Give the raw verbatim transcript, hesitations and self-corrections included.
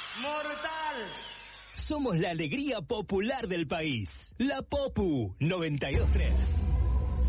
¡Mortal! Somos la alegría popular del país. La Popu noventa y dos tres.